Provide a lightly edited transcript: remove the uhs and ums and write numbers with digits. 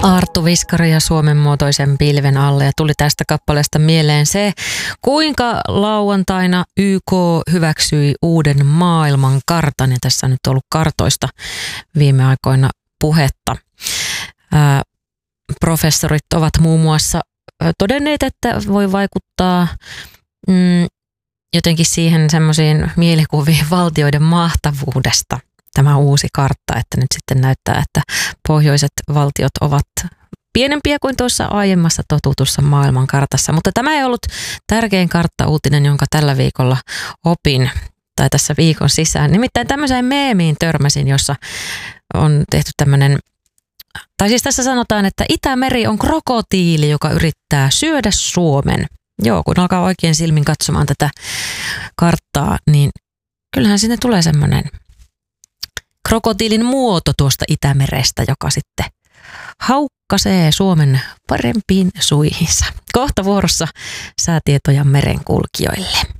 Arttu Viskari ja Suomen muotoisen pilven alle, ja tuli tästä kappaleesta mieleen se, kuinka lauantaina YK hyväksyi uuden maailman kartan, ja tässä on nyt ollut kartoista viime aikoina puhetta. Professorit ovat muun muassa todenneet, että voi vaikuttaa jotenkin siihen semmoisiin mielikuviin valtioiden mahtavuudesta tämä uusi kartta, että nyt sitten näyttää, että pohjoiset valtiot ovat pienempiä kuin tuossa aiemmassa totutussa maailmankartassa. Mutta tämä ei ollut tärkein karttauutinen, jonka tällä viikolla opin tai tässä viikon sisään. Nimittäin tämmöiseen meemiin törmäsin, jossa on tehty tämmöinen, tai siis tässä sanotaan, että Itämeri on krokotiili, joka yrittää syödä Suomen. Joo, kun alkaa oikein silmin katsomaan tätä karttaa, niin kyllähän sinne tulee semmoinen krokotiilin muoto tuosta Itämerestä, joka sitten haukkasee Suomen parempiin suihinsa. Kohta vuorossa säätietoja merenkulkijoille.